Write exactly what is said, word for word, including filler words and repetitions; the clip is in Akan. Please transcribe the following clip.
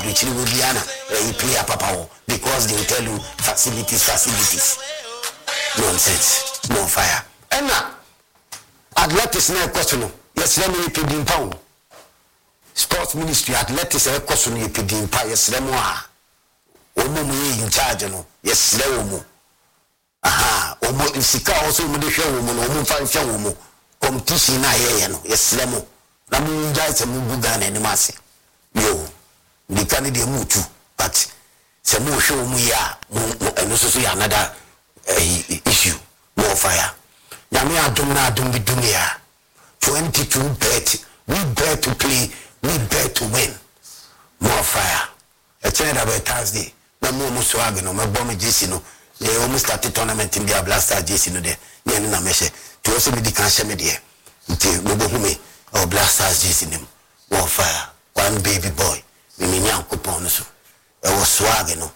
preach will be ana you play a papa because they will tell you facilities facilities nonsense no fire and now athletics na question yes let me pidin pound sports ministry athletics na question you pidin pa yes let mo a omo mu in charge no yes let omo aha omo sika also mo de hwe omo no omo fa hwe omo competition na ye no yes let mo na mu jai se mu buga na ni mase yo the candidate mu too but se mu hwe omo ya mo eno so so ya another uh, issue more fire nyame adom na adom bi dunia twenty-two bet we bet to play we bet to win more fire a channel about Thursday na mo mo so ag no me bom J C no they almost started tournament in the Blaster J C no there ye na meshe to also me di kan she me there nti mo bo hu me o Blasters J C nim more fire one baby boy me me nyan coupon no so e wo swag no